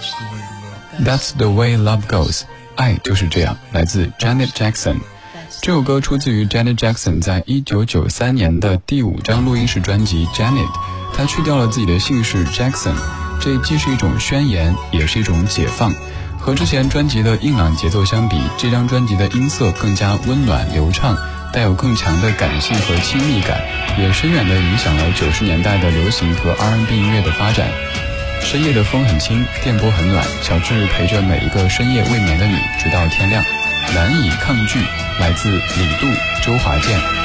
That's the way love goes， 爱就是这样，来自 Janet Jackson。这首歌出自于 Janet Jackson 在1993年的第5张录音室专辑 Janet， 她去掉了自己的姓氏 Jackson， 这既是一种宣言，也是一种解放。和之前专辑的硬朗节奏相比，这张专辑的音色更加温暖流畅，带有更强的感性和亲密感，也深远地影响了90年代的流行和 R&B 音乐的发展。深夜的风很轻，电波很暖，小智陪着每一个深夜未眠的你，直到天亮，难以抗拒。来自李杜、周华健。